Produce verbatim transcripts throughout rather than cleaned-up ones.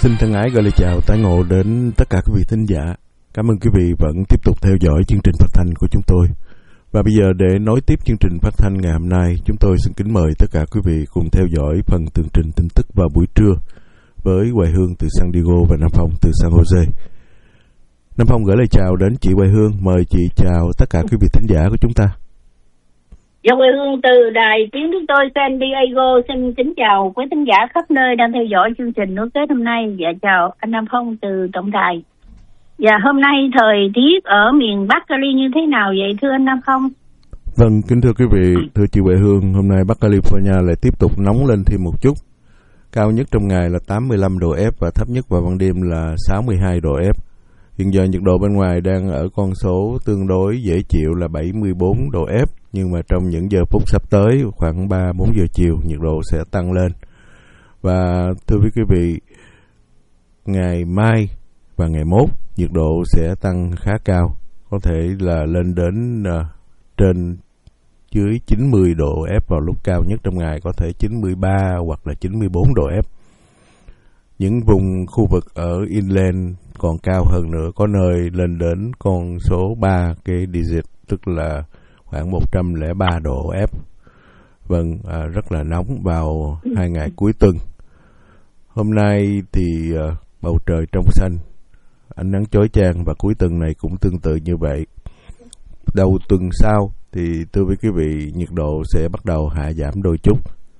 Xin thân ái gửi lời chào tái ngộ đến tất cả quý vị thính giả. Cảm ơn quý vị vẫn tiếp tục theo dõi chương trình phát thanh của chúng tôi. Và bây giờ để nối tiếp chương trình phát thanh ngày hôm nay, chúng tôi xin kính mời tất cả quý vị cùng theo dõi phần tường trình tin tức vào buổi trưa với Hoài Hương từ San Diego và Nam Phong từ San Jose. Nam Phong gửi lời chào đến chị Hoài Hương. Mời chị chào tất cả quý vị thính giả của chúng ta. Dạ, Hoài Hương từ đài tiếng chúng tôi San Diego xin kính chào quý thính giả khắp nơi đang theo dõi chương trình nối kết hôm nay. Dạ chào anh Nam Phong từ tổng đài. Dạ hôm nay thời tiết ở miền Bắc Cali như thế nào vậy thưa anh Nam Phong? Vâng, kính thưa quý vị, thưa chị Hoài Hương, hôm nay Bắc California lại tiếp tục nóng lên thêm một chút. Cao nhất trong ngày là tám mươi lăm độ F và thấp nhất vào ban đêm là sáu mươi hai độ F. Hiện giờ nhiệt độ bên ngoài đang ở con số tương đối dễ chịu là bảy mươi bốn độ F, nhưng mà trong những giờ phút sắp tới khoảng ba bốn giờ chiều nhiệt độ sẽ tăng lên. Và thưa quý vị, ngày mai và ngày mốt nhiệt độ sẽ tăng khá cao, có thể là lên đến uh, trên dưới chín mươi độ F vào lúc cao nhất trong ngày, có thể chín mươi ba hoặc là chín mươi bốn độ F. Những vùng khu vực ở inland còn cao hơn nữa, có nơi lên đến con số ba cái digit, tức là khoảng một trăm lẻ ba độ F. Vâng, à, rất là nóng vào hai ngày cuối tuần. Hôm nay thì à, bầu trời trong xanh, ánh nắng chói chang và cuối tuần này cũng tương tự như vậy. Đầu tuần sau thì tôi với quý vị nhiệt độ sẽ bắt đầu hạ giảm đôi chút.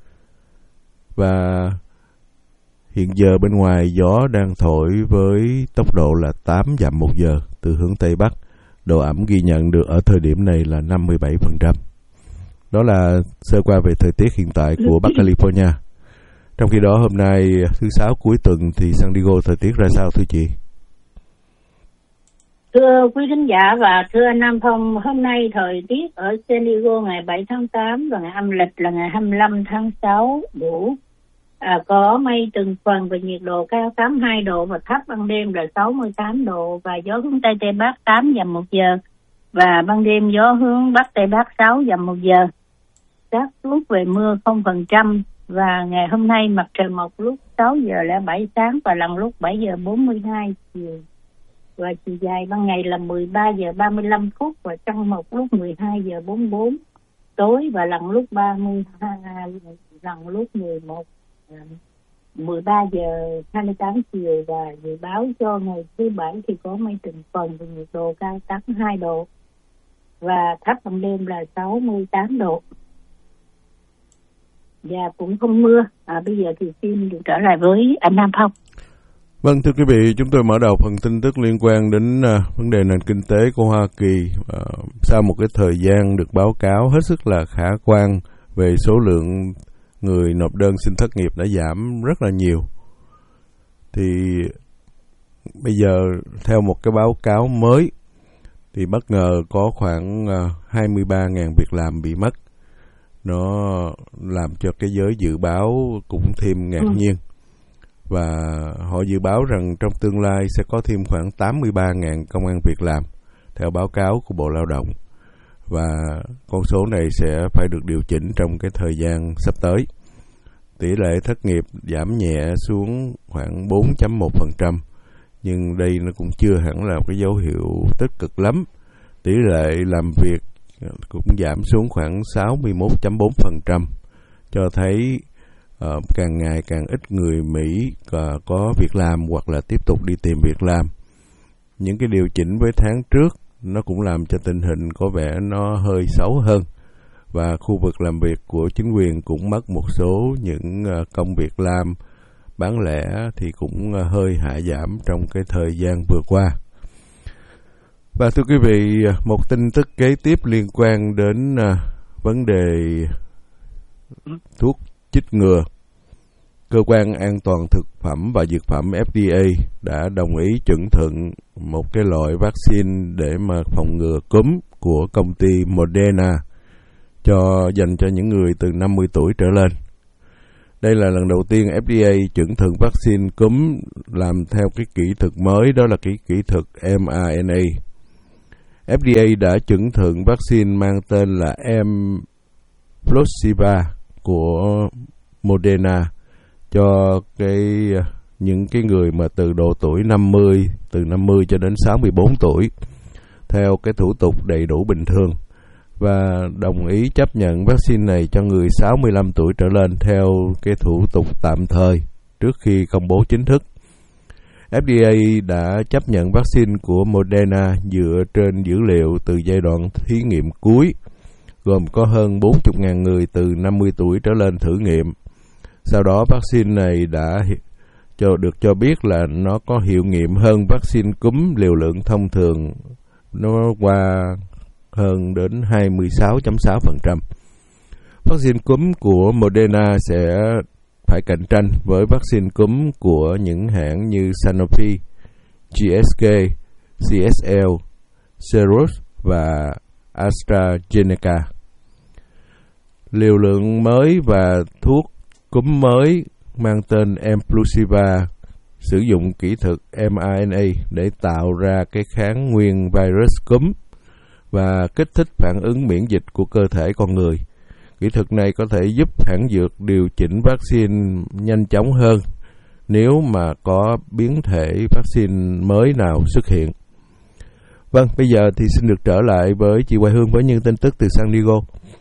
Và hiện giờ bên ngoài gió đang thổi với tốc độ là tám dặm một giờ từ hướng Tây Bắc. Độ ẩm ghi nhận được ở thời điểm này là năm mươi bảy phần trăm. Đó là sơ qua về thời tiết hiện tại của Bắc California. Trong khi đó hôm nay thứ sáu cuối tuần thì San Diego thời tiết ra sao thưa chị? Thưa quý khán giả và thưa anh Nam Phong, hôm nay thời tiết ở San Diego ngày bảy tháng tám và ngày âm lịch là ngày hai mươi lăm tháng sáu đủ. À, có mây từng phần và nhiệt độ cao tám mươi hai độ và thấp ban đêm là sáu mươi tám độ và gió hướng Tây Tây Bắc tám dặm một giờ và ban đêm gió hướng Bắc Tây Bắc sáu dặm một giờ. Các lúc về mưa không phần trăm và ngày hôm nay mặt trời mọc lúc sáu giờ lẻ bảy sáng và lặn lúc bảy giờ bốn mươi hai chiều. Và chiều dài ban ngày là mười ba giờ ba mươi lăm phút và trăng mọc lúc mười hai giờ bốn mươi bốn tối và lặn lúc ba mươi hai lặn lúc mười một mười ba giờ hai mươi tám chiều. Và dự báo cho ngày thứ bảy thì có mây từng phần và nhiệt độ cao tám mươi hai độ và thấp ban đêm là sáu mươi tám độ và cũng không mưa. À, bây giờ thì xin được trở lại với anh Nam Phong. Vâng, thưa quý vị, chúng tôi mở đầu phần tin tức liên quan đến uh, vấn đề nền kinh tế của Hoa Kỳ. Uh, sau một cái thời gian được báo cáo hết sức là khả quan về số lượng người nộp đơn xin thất nghiệp đã giảm rất là nhiều, thì bây giờ theo một cái báo cáo mới thì bất ngờ có khoảng uh, hai mươi ba nghìn việc làm bị mất. Nó làm cho cái giới dự báo cũng thêm ngạc nhiên. Và họ dự báo rằng trong tương lai sẽ có thêm khoảng tám mươi ba nghìn công ăn việc làm theo báo cáo của Bộ Lao động. Và con số này sẽ phải được điều chỉnh trong cái thời gian sắp tới. Tỷ lệ thất nghiệp giảm nhẹ xuống khoảng bốn phẩy một phần trăm, nhưng đây nó cũng chưa hẳn là một cái dấu hiệu tích cực lắm. Tỷ lệ làm việc cũng giảm xuống khoảng sáu mươi mốt phẩy bốn phần trăm, cho thấy uh, càng ngày càng ít người Mỹ uh, có việc làm hoặc là tiếp tục đi tìm việc làm. Những cái điều chỉnh với tháng trước nó cũng làm cho tình hình có vẻ nó hơi xấu hơn, và khu vực làm việc của chính quyền cũng mất một số những uh, công việc làm bán lẻ thì cũng uh, hơi hạ giảm trong cái thời gian vừa qua. Và thưa quý vị, một tin tức kế tiếp liên quan đến uh, vấn đề thuốc chích ngừa. Cơ quan An toàn Thực phẩm và Dược phẩm F D A đã đồng ý chuẩn thuận một cái loại vaccine để mà phòng ngừa cúm của công ty Moderna cho dành cho những người từ năm mươi tuổi trở lên. Đây là lần đầu tiên F D A chuẩn thuận vaccine cúm làm theo cái kỹ thuật mới, đó là cái kỹ thuật em R N A. F D A đã chuẩn thuận vaccine mang tên là Mpoxiva của Moderna cho cái những cái người mà từ độ tuổi năm mươi, từ năm mươi cho đến sáu mươi bốn tuổi, theo cái thủ tục đầy đủ bình thường, và đồng ý chấp nhận vaccine này cho người sáu mươi lăm tuổi trở lên theo cái thủ tục tạm thời trước khi công bố chính thức. ép đê a đã chấp nhận vaccine của Moderna dựa trên dữ liệu từ giai đoạn thí nghiệm cuối, gồm có hơn bốn mươi nghìn người từ năm mươi tuổi trở lên thử nghiệm. Sau đó vaccine này đã cho được cho biết là nó có hiệu nghiệm hơn vaccine cúm liều lượng thông thường, nó qua hơn đến hai mươi sáu phẩy sáu phần trăm. Vaccine cúm của Moderna sẽ phải cạnh tranh với vaccine cúm của những hãng như Sanofi, giê ét ca, xê ét lờ, Seros và AstraZeneca. Liều lượng mới và thuốc cúm mới mang tên Emplusiva sử dụng kỹ thuật em rờ en a để tạo ra cái kháng nguyên virus cúm và kích thích phản ứng miễn dịch của cơ thể con người. Kỹ thuật này có thể giúp hãng dược điều chỉnh vaccine nhanh chóng hơn nếu mà có biến thể vaccine mới nào xuất hiện. Vâng, bây giờ thì xin được trở lại với chị Hoài Hương với những tin tức từ San Diego.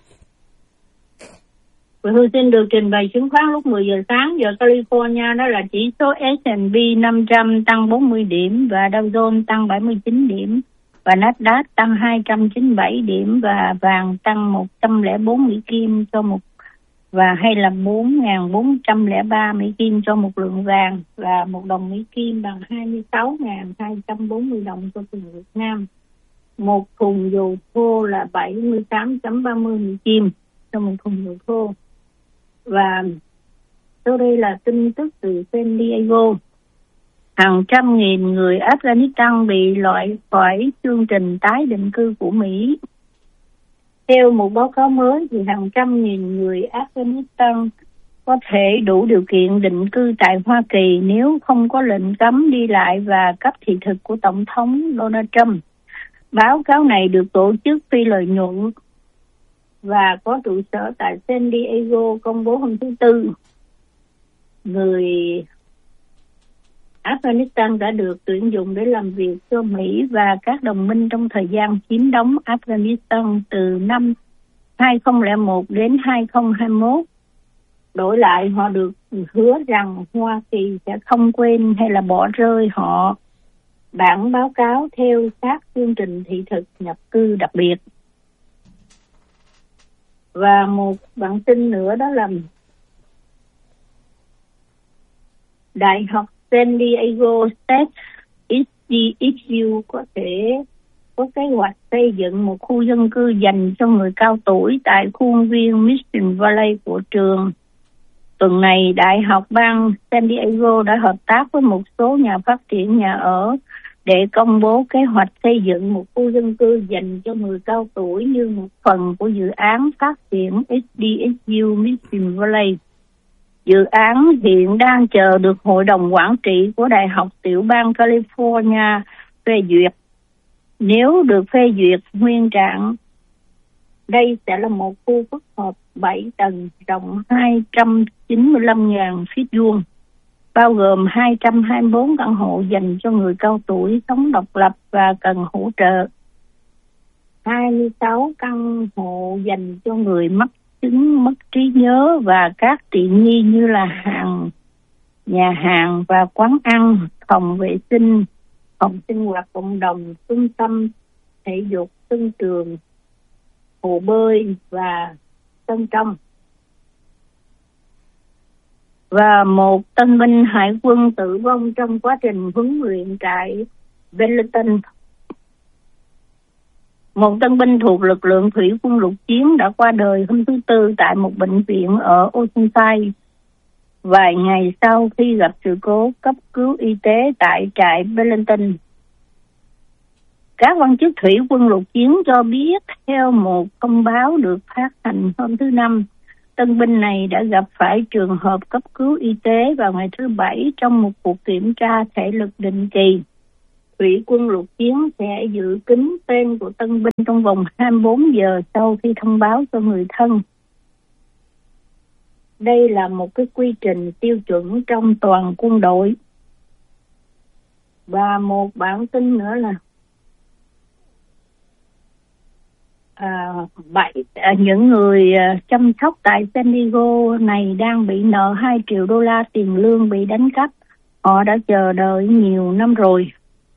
Hoài Hương xin được trình bày chứng khoán lúc mười giờ sáng giờ California, đó là chỉ số ét and P năm trăm tăng bốn mươi điểm và Dow Jones tăng bảy mươi chín điểm và Nasdaq tăng hai trăm chín mươi bảy điểm và vàng tăng một trăm lẻ bốn Mỹ Kim cho một và hay là bốn nghìn bốn trăm lẻ ba Mỹ Kim cho một lượng vàng và một đồng Mỹ Kim bằng hai mươi sáu nghìn hai trăm bốn mươi đồng cho thùng Việt Nam. Một thùng dầu thô là bảy mươi tám phẩy ba mươi Mỹ Kim cho một thùng dầu thô. Và sau đây là tin tức từ San Diego. Hàng trăm nghìn người Afghanistan bị loại khỏi chương trình tái định cư của Mỹ. Theo một báo cáo mới, thì hàng trăm nghìn người Afghanistan có thể đủ điều kiện định cư tại Hoa Kỳ nếu không có lệnh cấm đi lại và cấp thị thực của Tổng thống Donald Trump. Báo cáo này được tổ chức phi lợi nhuận và có trụ sở tại San Diego công bố hôm thứ Tư. Người Afghanistan đã được tuyển dụng để làm việc cho Mỹ và các đồng minh trong thời gian chiếm đóng Afghanistan từ năm hai không không một đến hai không hai mốt. Đổi lại, họ được hứa rằng Hoa Kỳ sẽ không quên hay là bỏ rơi họ. Bản báo cáo theo sát chương trình thị thực nhập cư đặc biệt. Và một bản tin nữa đó là Đại học San Diego State ét đê ét u có thể có kế hoạch xây dựng một khu dân cư dành cho người cao tuổi tại khuôn viên Mission Valley của trường. Tuần này, Đại học bang San Diego đã hợp tác với một số nhà phát triển nhà ở để công bố kế hoạch xây dựng một khu dân cư dành cho người cao tuổi như một phần của dự án phát triển ét đê ét u Mission Valley. Dự án hiện đang chờ được Hội đồng Quản trị của Đại học Tiểu bang California phê duyệt. Nếu được phê duyệt nguyên trạng, đây sẽ là một khu phức hợp bảy tầng rộng hai trăm chín mươi lăm nghìn feet vuông, bao gồm hai trăm hai mươi bốn căn hộ dành cho người cao tuổi sống độc lập và cần hỗ trợ, hai mươi sáu căn hộ dành cho người mắc chứng mất trí nhớ và các tiện nghi như là hàng, nhà hàng và quán ăn, phòng vệ sinh, phòng sinh hoạt cộng đồng, trung tâm thể dục, sân trường, hồ bơi và sân trong. Và một tân binh hải quân tử vong trong quá trình huấn luyện tại Bellton. Một tân binh thuộc lực lượng thủy quân lục chiến đã qua đời hôm thứ Tư tại một bệnh viện ở Oceanside, vài ngày sau khi gặp sự cố cấp cứu y tế tại trại Bellton. Các quan chức thủy quân lục chiến cho biết theo một thông báo được phát hành hôm thứ Năm, tân binh này đã gặp phải trường hợp cấp cứu y tế vào ngày thứ Bảy trong một cuộc kiểm tra thể lực định kỳ. Thủy quân lục chiến sẽ giữ kín tên của tân binh trong vòng hai mươi bốn giờ sau khi thông báo cho người thân. Đây là một cái quy trình tiêu chuẩn trong toàn quân đội. Và một bản tin nữa là à, bảy à, những người à, chăm sóc tại San Diego này đang bị nợ hai triệu đô la tiền lương bị đánh cắp. Họ đã chờ đợi nhiều năm rồi.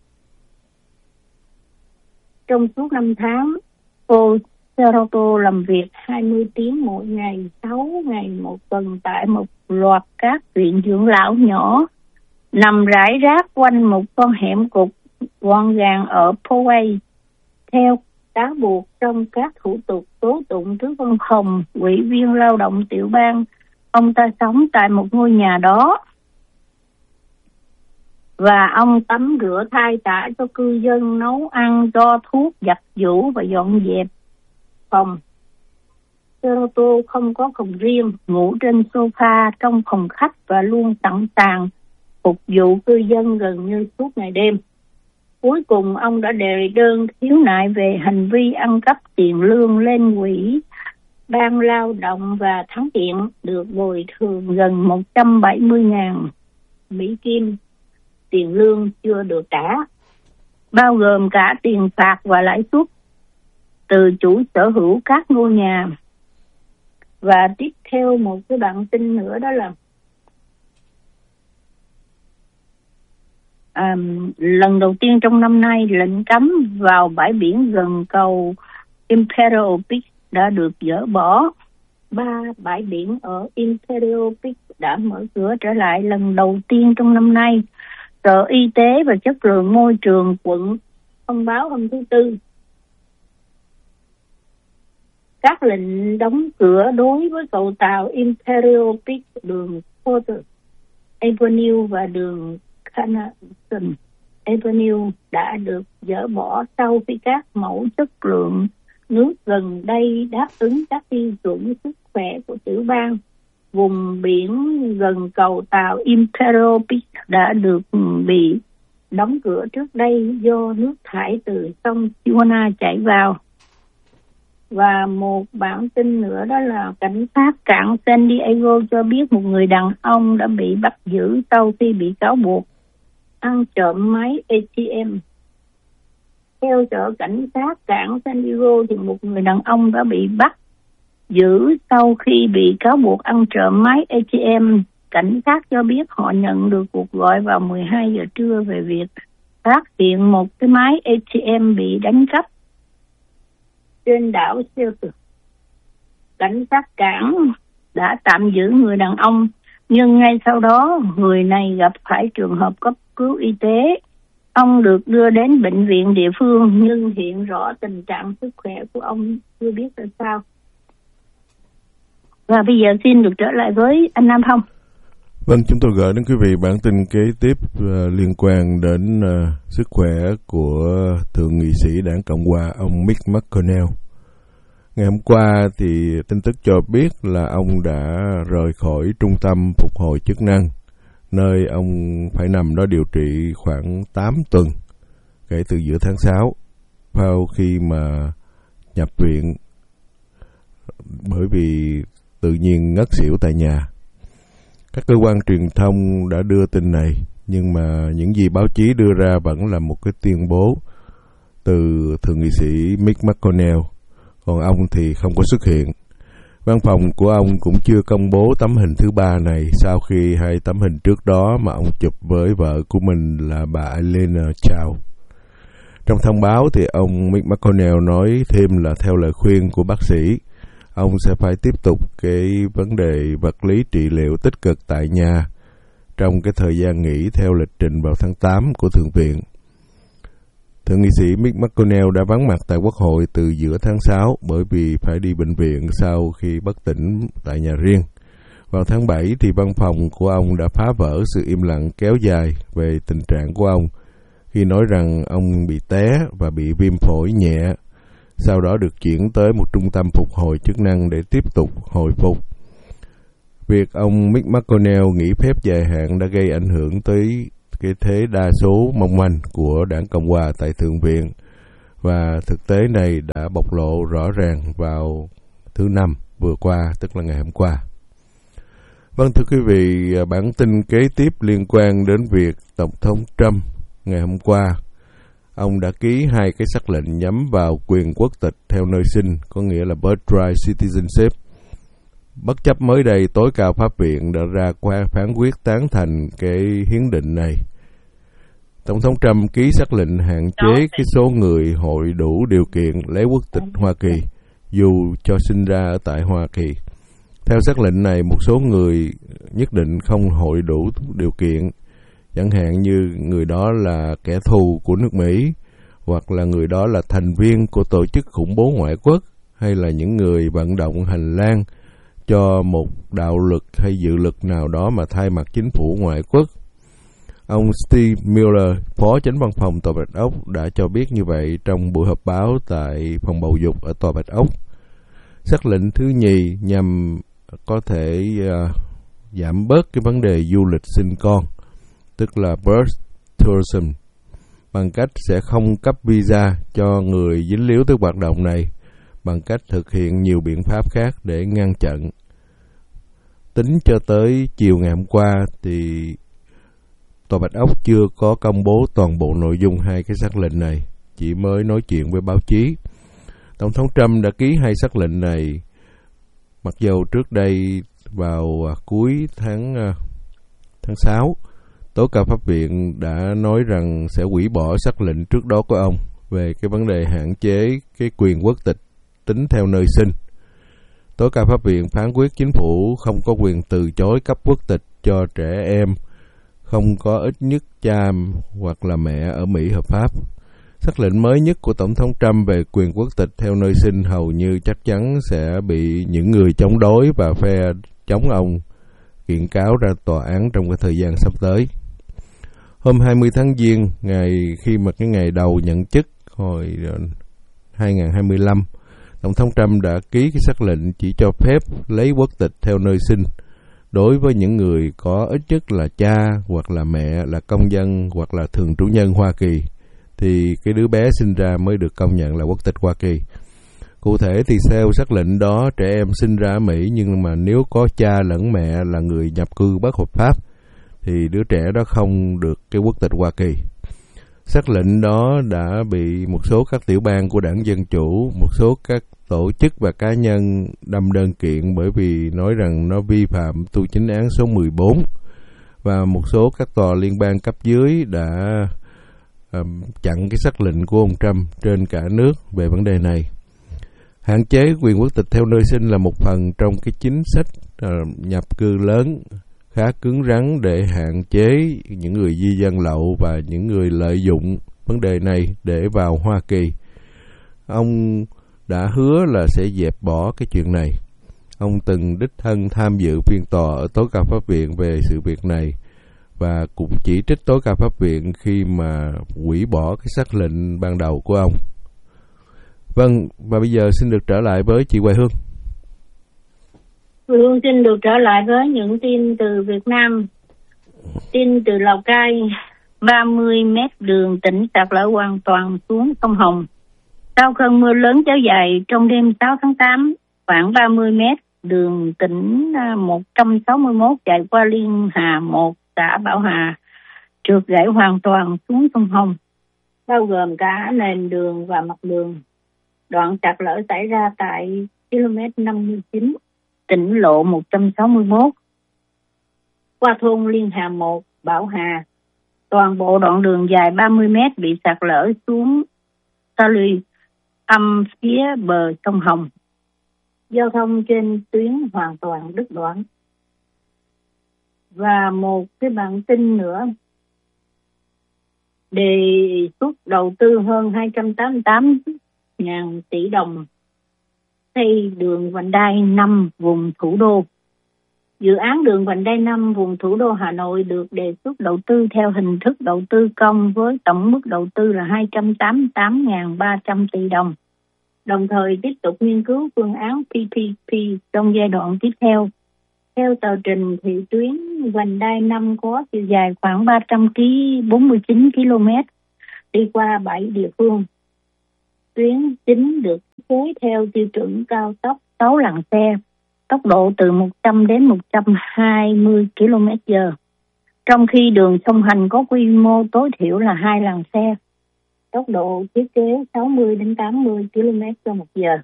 Trong suốt năm tháng, cô Serrato làm việc hai mươi tiếng mỗi ngày, sáu ngày một tuần tại một loạt các viện dưỡng lão nhỏ nằm rải rác quanh một con hẻm cục gọn gàng ở Poway. Theo cáo buộc trong các thủ tục tố tụng trước văn phòng ủy viên lao động tiểu bang, ông ta sống tại một ngôi nhà đó và ông tắm rửa thay tả cho cư dân, nấu ăn, cho thuốc, giặt giũ và dọn dẹp phòng. Serrato không có phòng riêng, ngủ trên sofa trong phòng khách và luôn sẵn sàng phục vụ cư dân gần như suốt ngày đêm. Cuối cùng ông đã đề đơn khiếu nại về hành vi ăn cắp tiền lương lên quỹ ban lao động và thắng kiện, được bồi thường gần một trăm bảy mươi nghìn Mỹ Kim tiền lương chưa được trả, bao gồm cả tiền phạt và lãi suất từ chủ sở hữu các ngôi nhà. Và tiếp theo một cái bản tin nữa, đó là à, lần đầu tiên trong năm nay, lệnh cấm vào bãi biển gần cầu Imperial Beach đã được dỡ bỏ. Ba bãi biển ở Imperial Beach đã mở cửa trở lại lần đầu tiên trong năm nay. Sở Y tế và Chất lượng Môi trường quận thông báo hôm thứ Tư các lệnh đóng cửa đối với cầu tàu Imperial Beach, đường Porter Avenue và đường Canadian Avenue đã được dỡ bỏ sau khi các mẫu chất lượng nước gần đây đáp ứng các tiêu chuẩn sức khỏe của tiểu bang. Vùng biển gần cầu tàu Imperial Beach đã được bị đóng cửa trước đây do nước thải từ sông Tijuana chảy vào. Và một bản tin nữa, đó là cảnh sát cảng San Diego cho biết một người đàn ông đã bị bắt giữ sau khi bị cáo buộc ăn trộm máy A T M. Theo sở cảnh sát cảng San Diego thì một người đàn ông đã bị bắt giữ sau khi bị cáo buộc ăn trộm máy A T M. Cảnh sát cho biết họ nhận được cuộc gọi vào mười hai giờ trưa về việc phát hiện một cái máy A T M bị đánh cắp trên đảo Shelter. Cảnh sát cảng đã tạm giữ người đàn ông, nhưng ngay sau đó người này gặp phải trường hợp cấp cứu y tế. Ông được đưa đến bệnh viện địa phương, nhưng hiện rõ tình trạng sức khỏe của ông chưa biết ra sao. Và bây giờ xin được trở lại với anh Nam Phong. Vâng, chúng tôi gửi đến quý vị bản tin kế tiếp uh, liên quan đến uh, sức khỏe của thượng nghị sĩ đảng Cộng hòa ông Mitch McConnell. Ngày hôm qua thì tin tức cho biết là ông đã rời khỏi trung tâm phục hồi chức năng, nơi ông phải nằm đó điều trị khoảng tám tuần kể từ giữa tháng sáu, sau khi mà nhập viện bởi vì tự nhiên ngất xỉu tại nhà. Các cơ quan truyền thông đã đưa tin này, nhưng mà những gì báo chí đưa ra vẫn là một cái tuyên bố từ thượng nghị sĩ Mitch McConnell, còn ông thì không có xuất hiện. Văn phòng của ông cũng chưa công bố tấm hình thứ ba này sau khi hai tấm hình trước đó mà ông chụp với vợ của mình là bà Elena Chao. Trong thông báo thì ông Mitch McConnell nói thêm là theo lời khuyên của bác sĩ, ông sẽ phải tiếp tục cái vấn đề vật lý trị liệu tích cực tại nhà trong cái thời gian nghỉ theo lịch trình vào tháng tám của Thượng viện. Thượng nghị sĩ Mitch McConnell đã vắng mặt tại Quốc hội từ giữa tháng sáu bởi vì phải đi bệnh viện sau khi bất tỉnh tại nhà riêng. Vào tháng bảy thì văn phòng của ông đã phá vỡ sự im lặng kéo dài về tình trạng của ông khi nói rằng ông bị té và bị viêm phổi nhẹ, sau đó được chuyển tới một trung tâm phục hồi chức năng để tiếp tục hồi phục. Việc ông Mitch McConnell nghỉ phép dài hạn đã gây ảnh hưởng tới cái thế đa số mong manh của đảng Cộng hòa tại Thượng viện, và thực tế này đã bộc lộ rõ ràng vào thứ Năm vừa qua, tức là ngày hôm qua. Vâng, thưa quý vị, bản tin kế tiếp liên quan đến việc Tổng thống Trump ngày hôm qua, ông đã ký hai cái sắc lệnh nhắm vào quyền quốc tịch theo nơi sinh, có nghĩa là birthright citizenship. Bất chấp mới đây tối cao pháp viện đã ra qua phán quyết tán thành cái hiến định này. Tổng thống Trump ký sắc lệnh hạn chế cái số người hội đủ điều kiện lấy quốc tịch Hoa Kỳ dù cho sinh ra ở tại Hoa Kỳ. Theo sắc lệnh này, một số người nhất định không hội đủ điều kiện, chẳng hạn như người đó là kẻ thù của nước Mỹ, hoặc là người đó là thành viên của tổ chức khủng bố ngoại quốc, hay là những người vận động hành lang cho một đạo lực hay dự lực nào đó mà thay mặt chính phủ ngoại quốc. Ông Steve Miller, Phó Chánh Văn phòng Tòa Bạch Ốc, đã cho biết như vậy trong buổi họp báo tại phòng bầu dục ở Tòa Bạch Ốc. Sắc lệnh thứ nhì nhằm có thể uh, giảm bớt cái vấn đề du lịch sinh con, tức là birth tourism, bằng cách sẽ không cấp visa cho người dính líu tới hoạt động này, bằng cách thực hiện nhiều biện pháp khác để ngăn chặn. Tính cho tới chiều ngày hôm qua thì Tòa Bạch Ốc chưa có công bố toàn bộ nội dung hai cái sắc lệnh này, chỉ mới nói chuyện với báo chí. Tổng thống Trump đã ký hai sắc lệnh này, mặc dầu trước đây vào cuối tháng tháng sáu, tối cao pháp viện đã nói rằng sẽ hủy bỏ sắc lệnh trước đó của ông về cái vấn đề hạn chế cái quyền quốc tịch tính theo nơi sinh. Tối cao pháp viện phán quyết chính phủ không có quyền từ chối cấp quốc tịch cho trẻ em không có ít nhất cha hoặc là mẹ ở Mỹ hợp pháp. Sắc lệnh mới nhất của Tổng thống Trump về quyền quốc tịch theo nơi sinh hầu như chắc chắn sẽ bị những người chống đối và phe chống ông kiện cáo ra tòa án trong cái thời gian sắp tới. Hôm hai mươi tháng Giêng, ngày khi mà cái ngày đầu nhận chức hồi hai không hai lăm, Tổng thống Trump đã ký cái sắc lệnh chỉ cho phép lấy quốc tịch theo nơi sinh đối với những người có ít nhất là cha hoặc là mẹ là công dân hoặc là thường trú nhân Hoa Kỳ, thì cái đứa bé sinh ra mới được công nhận là quốc tịch Hoa Kỳ. Cụ thể thì theo sắc lệnh đó, trẻ em sinh ra ở Mỹ nhưng mà nếu có cha lẫn mẹ là người nhập cư bất hợp pháp thì đứa trẻ đó không được cái quốc tịch Hoa Kỳ. Sắc lệnh đó đã bị một số các tiểu bang của Đảng Dân Chủ, một số các tổ chức và cá nhân đâm đơn kiện bởi vì nói rằng nó vi phạm tu chính án số mười bốn, và một số các tòa liên bang cấp dưới đã um, chặn cái sắc lệnh của ông Trump trên cả nước về vấn đề này. Hạn chế quyền quốc tịch theo nơi sinh là một phần trong cái chính sách uh, nhập cư lớn khá cứng rắn để hạn chế những người di dân lậu và những người lợi dụng vấn đề này để vào Hoa Kỳ. Ông đã hứa là sẽ dẹp bỏ cái chuyện này. Ông từng đích thân tham dự phiên tòa ở tối cao pháp viện về sự việc này và cũng chỉ trích tối cao pháp viện khi mà hủy bỏ cái sắc lệnh ban đầu của ông. Vâng, và bây giờ xin được trở lại với chị Hoài Hương. Hương xin được trở lại với những tin từ Việt Nam. Tin từ Lào Cai, ba mươi mét đường tỉnh sạt lở hoàn toàn xuống sông Hồng. Sau cơn mưa lớn kéo dài trong đêm sáu tháng tám, khoảng ba mươi mét đường tỉnh một trăm sáu mươi mốt chạy qua Liên Hà một, xã Bảo Hà, trượt gãy hoàn toàn xuống sông Hồng, bao gồm cả nền đường và mặt đường. Đoạn sạt lở xảy ra tại km năm mươi chín, tỉnh lộ một trăm sáu mươi mốt, qua thôn Liên Hà một, Bảo Hà. Toàn bộ đoạn đường dài ba mươi mét bị sạt lở xuống ta luy âm phía bờ sông Hồng. Giao thông trên tuyến hoàn toàn đứt đoạn. Và một cái bản tin nữa, đề xuất đầu tư hơn hai trăm tám mươi tám nghìn tỷ đồng xây đường vành đai năm vùng thủ đô. Dự án đường vành đai năm vùng thủ đô Hà Nội được đề xuất đầu tư theo hình thức đầu tư công với tổng mức đầu tư là hai trăm tám mươi tám nghìn ba trăm tỷ đồng. Đồng thời tiếp tục nghiên cứu phương án pê pê pê trong giai đoạn tiếp theo. Theo tờ trình thì tuyến vành đai năm có chiều dài khoảng ba trăm bốn mươi chín ki lô mét, đi qua bảy địa phương. Tuyến chính được thiết kế theo tiêu chuẩn cao tốc sáu làn xe, tốc độ từ một trăm đến một trăm hai mươi ki lô mét trên giờ. trong khi đường song hành có quy mô tối thiểu là hai làn xe, tốc độ thiết kế sáu mươi đến tám mươi ki lô mét trên một giờ.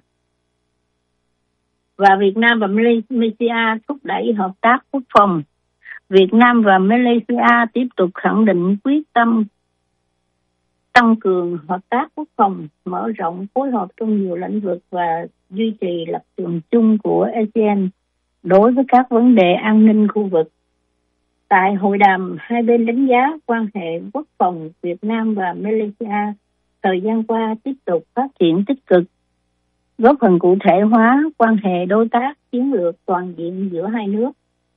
Và Việt Nam và Malaysia thúc đẩy hợp tác quốc phòng. Việt Nam và Malaysia tiếp tục khẳng định quyết tâm tăng cường hợp tác quốc phòng, mở rộng phối hợp trong nhiều lĩnh vực và duy trì lập trường chung của a sê an đối với các vấn đề an ninh khu vực. Tại hội đàm, hai bên đánh giá quan hệ quốc phòng Việt Nam và Malaysia thời gian qua tiếp tục phát triển tích cực, góp phần cụ thể hóa quan hệ đối tác chiến lược toàn diện giữa hai nước.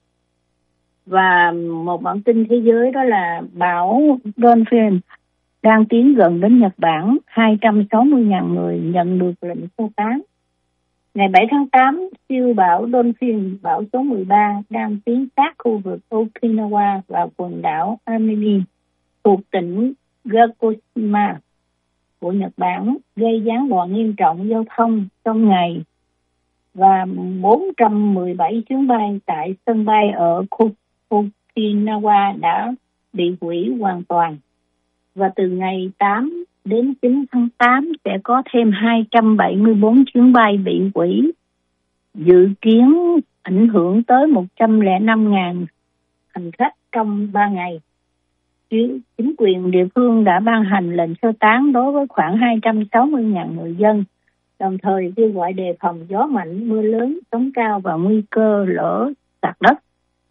Và một bản tin thế giới đó là bão Dolphin đang tiến gần đến Nhật Bản, hai trăm sáu mươi nghìn người nhận được lệnh sơ tán. Ngày bảy tháng tám, siêu bão Dolphin, bão số mười ba, đang tiến sát khu vực Okinawa và quần đảo Amami thuộc tỉnh Gakushima của Nhật Bản, gây gián đoạn nghiêm trọng giao thông trong ngày và bốn trăm mười bảy chuyến bay tại sân bay ở Okinawa đã bị hủy hoàn toàn. Và từ ngày tám đến chín tháng tám sẽ có thêm hai trăm bảy mươi tư chuyến bay bị hủy, dự kiến ảnh hưởng tới một trăm lẻ năm nghìn hành khách trong ba ngày. Chính quyền địa phương đã ban hành lệnh sơ tán đối với khoảng hai trăm sáu mươi nghìn người dân, đồng thời kêu gọi đề phòng gió mạnh, mưa lớn, sóng cao và nguy cơ lở sạt đất.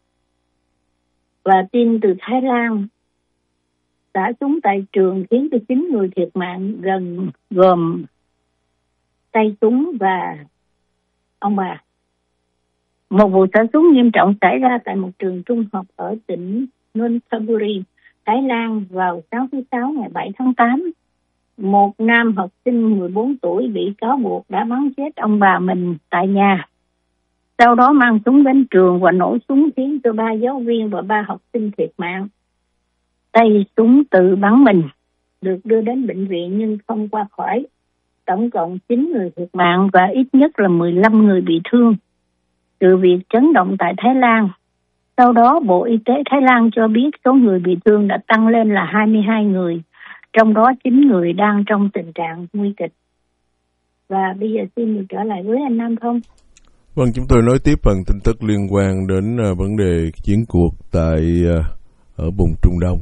Và tin từ Thái Lan, xả súng tại trường khiến cho chín người thiệt mạng, gần gồm tay súng và ông bà. Một vụ xả súng nghiêm trọng xảy ra tại một trường trung học ở tỉnh Nonthaburi, Thái Lan vào sáng thứ Sáu ngày bảy tháng tám. Một nam học sinh mười bốn tuổi bị cáo buộc đã bắn chết ông bà mình tại nhà. Sau đó mang súng đến trường và nổ súng khiến cho ba giáo viên và ba học sinh thiệt mạng. Tay súng tự bắn mình, được đưa đến bệnh viện nhưng không qua khỏi. Tổng cộng chín người thiệt mạng và ít nhất là mười lăm người bị thương. Sự việc chấn động tại Thái Lan. Sau đó, Bộ Y tế Thái Lan cho biết số người bị thương đã tăng lên là hai mươi hai người, trong đó chín người đang trong tình trạng nguy kịch. Và bây giờ xin được trở lại với anh Nam Thông. Vâng, chúng tôi nói tiếp phần tin tức liên quan đến uh, vấn đề chiến cuộc tại uh, ở vùng Trung Đông.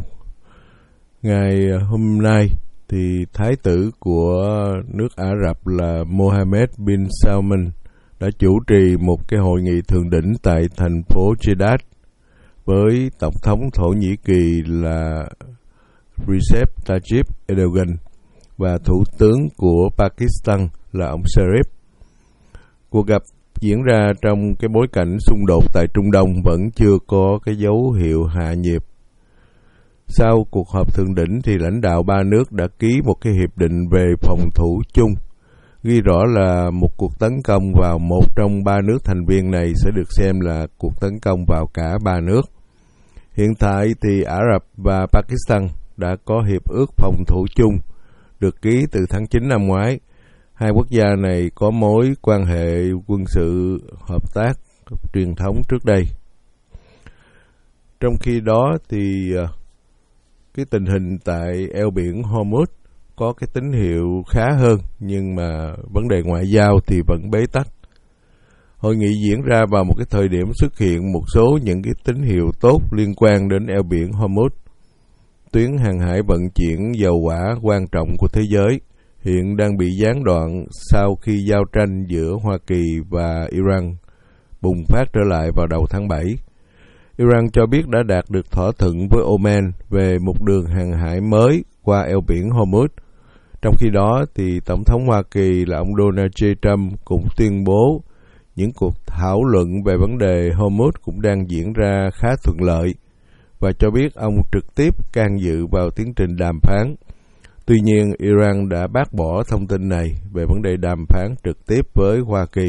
Ngày uh, hôm nay thì thái tử của nước Ả Rập là Mohammed bin Salman đã chủ trì một cái hội nghị thượng đỉnh tại thành phố Jeddah với Tổng thống Thổ Nhĩ Kỳ là Recep Tayyip Erdogan và Thủ tướng của Pakistan là ông Sharif. Cuộc gặp diễn ra trong cái bối cảnh xung đột tại Trung Đông vẫn chưa có cái dấu hiệu hạ nhiệt. Sau cuộc họp thượng đỉnh thì lãnh đạo ba nước đã ký một cái hiệp định về phòng thủ chung, ghi rõ là một cuộc tấn công vào một trong ba nước thành viên này sẽ được xem là cuộc tấn công vào cả ba nước. Hiện tại thì Ả Rập và Pakistan đã có hiệp ước phòng thủ chung được ký từ tháng chín năm ngoái. Hai quốc gia này có mối quan hệ quân sự hợp tác truyền thống trước đây. Trong khi đó thì cái tình hình tại eo biển Hormuz có cái tín hiệu khá hơn, nhưng mà vấn đề ngoại giao thì vẫn bế tắc. Hội nghị diễn ra vào một cái thời điểm xuất hiện một số những cái tín hiệu tốt liên quan đến eo biển Hormuz, tuyến hàng hải vận chuyển dầu hỏa quan trọng của thế giới, hiện đang bị gián đoạn sau khi giao tranh giữa Hoa Kỳ và Iran bùng phát trở lại vào đầu tháng bảy. Iran cho biết đã đạt được thỏa thuận với Oman về một đường hàng hải mới qua eo biển Hormuz. Trong khi đó, thì Tổng thống Hoa Kỳ là ông Donald J. Trump cũng tuyên bố những cuộc thảo luận về vấn đề Hormuz cũng đang diễn ra khá thuận lợi và cho biết ông trực tiếp can dự vào tiến trình đàm phán. Tuy nhiên, Iran đã bác bỏ thông tin này về vấn đề đàm phán trực tiếp với Hoa Kỳ.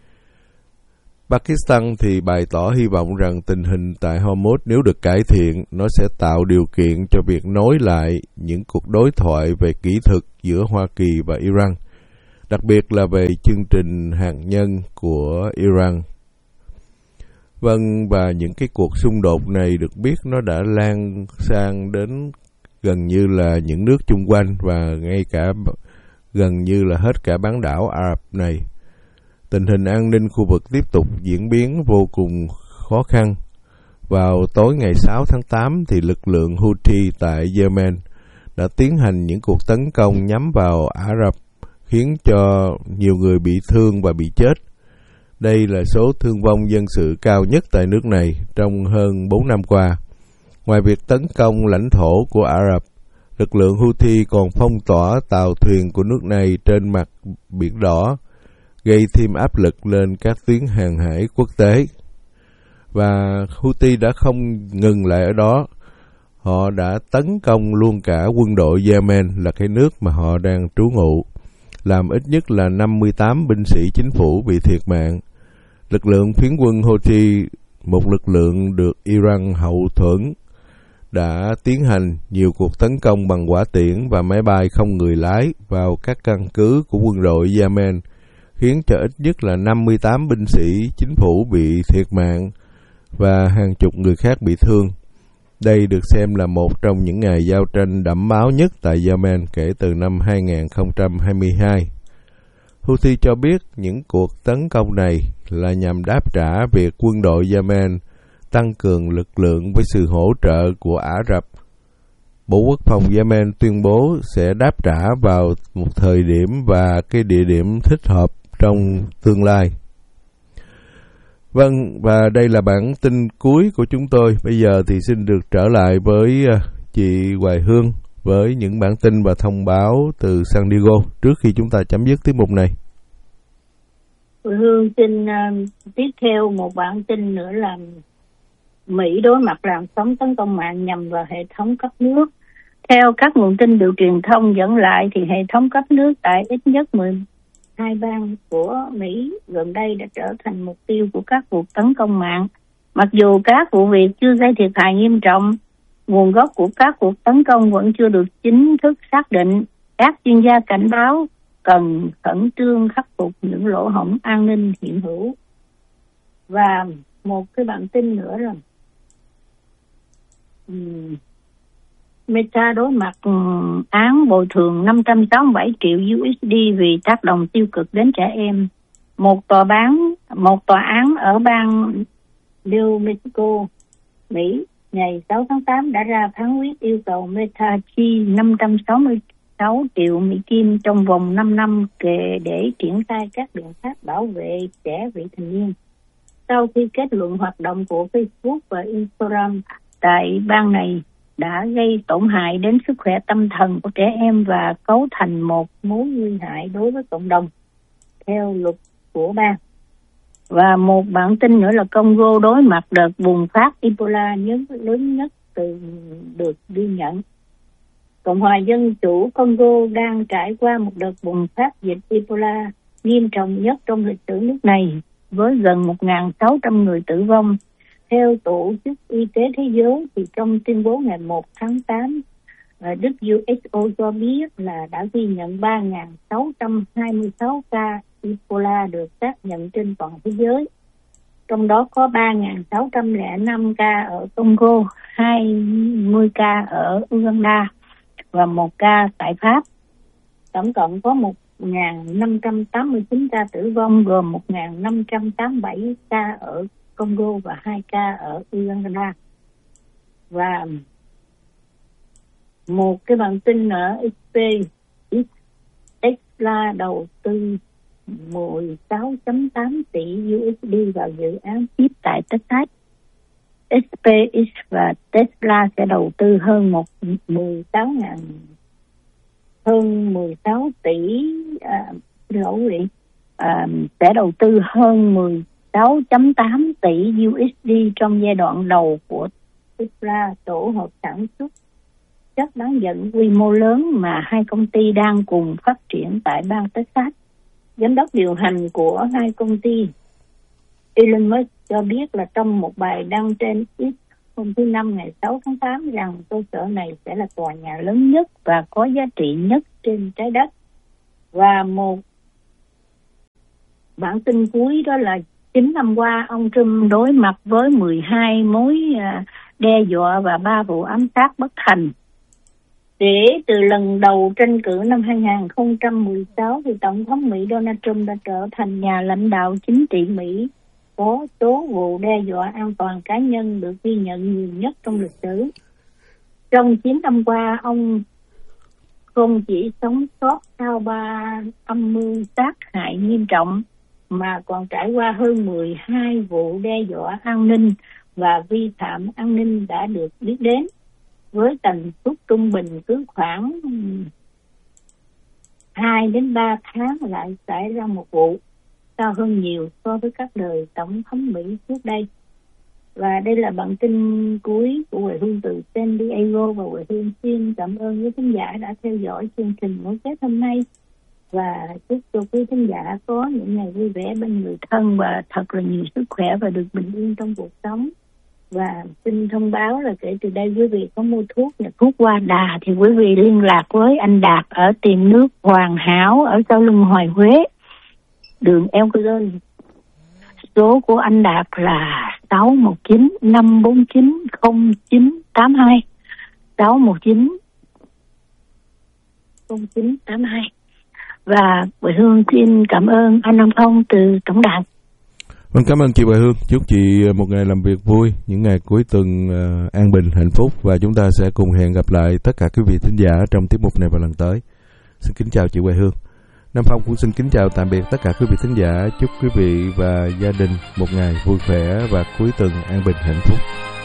Pakistan thì bày tỏ hy vọng rằng tình hình tại Hormuz nếu được cải thiện, nó sẽ tạo điều kiện cho việc nối lại những cuộc đối thoại về kỹ thuật giữa Hoa Kỳ và Iran, đặc biệt là về chương trình hạt nhân của Iran. Vâng, và những cái cuộc xung đột này được biết nó đã lan sang đến gần như là những nước chung quanh và ngay cả gần như là hết cả bán đảo Ả Rập này. Tình hình an ninh khu vực tiếp tục diễn biến vô cùng khó khăn. Vào tối ngày sáu tháng tám thì lực lượng Houthi tại Yemen đã tiến hành những cuộc tấn công nhắm vào Ả Rập, khiến cho nhiều người bị thương và bị chết. Đây là số thương vong dân sự cao nhất tại nước này trong hơn bốn năm qua. Ngoài việc tấn công lãnh thổ của Ả Rập, lực lượng Houthi còn phong tỏa tàu thuyền của nước này trên mặt Biển Đỏ, gây thêm áp lực lên các tuyến hàng hải quốc tế. Và Houthi đã không ngừng lại ở đó. Họ đã tấn công luôn cả quân đội Yemen là cái nước mà họ đang trú ngụ, làm ít nhất là năm mươi tám binh sĩ chính phủ bị thiệt mạng. Lực lượng phiến quân Houthi, một lực lượng được Iran hậu thuẫn, đã tiến hành nhiều cuộc tấn công bằng hỏa tiễn và máy bay không người lái vào các căn cứ của quân đội Yemen, khiến cho ít nhất là năm mươi tám binh sĩ chính phủ bị thiệt mạng và hàng chục người khác bị thương. Đây được xem là một trong những ngày giao tranh đẫm máu nhất tại Yemen kể từ năm hai nghìn không trăm hai mươi hai. Houthi cho biết những cuộc tấn công này là nhằm đáp trả việc quân đội Yemen tăng cường lực lượng với sự hỗ trợ của Ả Rập. Bộ Quốc phòng Yemen tuyên bố sẽ đáp trả vào một thời điểm và cái địa điểm thích hợp trong tương lai. Vâng, và đây là bản tin cuối của chúng tôi. Bây giờ thì xin được trở lại với chị Hoài Hương với những bản tin và thông báo từ San Diego trước khi chúng ta chấm dứt tiết mục này. Hoài Hương xin uh, tiếp theo một bản tin nữa là Mỹ đối mặt làn sóng tấn công mạng nhằm vào hệ thống cấp nước. Theo các nguồn tin được truyền thông dẫn lại thì hệ thống cấp nước tại ít nhất mười hai bang của Mỹ gần đây đã trở thành mục tiêu của các cuộc tấn công mạng. Mặc dù các vụ việc chưa gây thiệt hại nghiêm trọng, nguồn gốc của các cuộc tấn công vẫn chưa được chính thức xác định. Các chuyên gia cảnh báo cần khẩn trương khắc phục những lỗ hổng an ninh hiện hữu. Và một cái bản tin nữa là um, Meta đối mặt um, án bồi thường năm trăm sáu mươi bảy triệu u ét đê vì tác động tiêu cực đến trẻ em. Một tòa bán, một tòa án ở bang New Mexico, Mỹ ngày sáu tháng tám đã ra phán quyết yêu cầu Meta chi năm trăm sáu mươi sáu triệu Mỹ Kim trong vòng năm năm kể để triển khai các biện pháp bảo vệ trẻ vị thành niên. Sau khi kết luận hoạt động của Facebook và Instagram tại bang này đã gây tổn hại đến sức khỏe tâm thần của trẻ em và cấu thành một mối nguy hại đối với cộng đồng, theo luật của bang. Và một bản tin nữa là Congo đối mặt đợt bùng phát Ebola lớn nhất từ được ghi nhận. Cộng hòa Dân chủ Congo đang trải qua một đợt bùng phát dịch Ebola nghiêm trọng nhất trong lịch sử nước này, với gần một nghìn sáu trăm người tử vong. Theo Tổ chức Y tế Thế giới, thì trong tuyên bố ngày một tháng tám, vê kép hát o cho biết là đã ghi nhận ba nghìn sáu trăm hai mươi sáu ca Ebola được xác nhận trên toàn thế giới. Trong đó có ba nghìn sáu trăm lẻ năm ca ở Congo, hai mươi ca ở Uganda và một ca tại Pháp. Tổng cộng có một nghìn năm trăm tám mươi chín ca tử vong, gồm một nghìn năm trăm tám mươi bảy ca ở Congo và hai ca ở Uganda. Và một cái bản tin ở SpaceX, Tesla đầu tư mười sáu phẩy tám tỷ u ét đê vào dự án chip tại Texas. SpaceX và Tesla sẽ đầu tư hơn một mười sáu ngàn hơn mười sáu tỷ à, lỗi à, sẽ đầu tư hơn mười sáu phẩy tám tỷ u ét đê trong giai đoạn đầu của Tesla, tổ hợp sản xuất chất bán dẫn quy mô lớn mà hai công ty đang cùng phát triển tại bang Texas. Giám đốc điều hành của hai công ty Elon Musk cho biết là trong một bài đăng trên X hôm thứ Năm ngày sáu tháng tám rằng cơ sở này sẽ là tòa nhà lớn nhất và có giá trị nhất trên trái đất. Và một bản tin cuối đó là chín năm qua, ông Trump đối mặt với mười hai mối đe dọa và ba vụ ám sát bất thành. Để từ lần đầu tranh cử năm hai không một sáu, thì Tổng thống Mỹ Donald Trump đã trở thành nhà lãnh đạo chính trị Mỹ có số vụ đe dọa an toàn cá nhân được ghi nhận nhiều nhất trong lịch sử. Trong chín năm qua, ông không chỉ sống sót sau ba âm mưu sát hại nghiêm trọng, mà còn trải qua hơn mười hai vụ đe dọa an ninh và vi phạm an ninh đã được biết đến, với tần suất trung bình cứ khoảng hai đến ba tháng lại xảy ra một vụ, cao hơn nhiều so với các đời tổng thống Mỹ trước đây. Và đây là bản tin cuối của Huệ Hương từ San Diego, và Huệ Hương xin cảm ơn quý khán giả đã theo dõi chương trình Nối Kết hôm nay, và chúc cho quý khán giả có những ngày vui vẻ bên người thân và thật là nhiều sức khỏe và được bình yên trong cuộc sống. Và xin thông báo là kể từ đây quý vị có mua thuốc là thuốc Hoa Đà thì quý vị liên lạc với anh Đạt ở tiệm nước Hoàn Hảo ở sau lưng Hoài Huế, đường Eo Cơ. Số của anh Đạt là sáu một chín năm bốn chín không chín tám hai, sáu một chín không chín tám hai. Và Huệ Hương xin cảm ơn anh Nam Phong từ tổng đài. Vâng, cảm ơn chị Huệ Hương. Chúc chị một ngày làm việc vui, những ngày cuối tuần uh, an bình, hạnh phúc, và chúng ta sẽ cùng hẹn gặp lại tất cả quý vị thính giả trong tiết mục này vào lần tới. Xin kính chào chị Huệ Hương. Nam Phong cũng xin kính chào tạm biệt tất cả quý vị thính giả. Chúc quý vị và gia đình một ngày vui khỏe và cuối tuần an bình, hạnh phúc.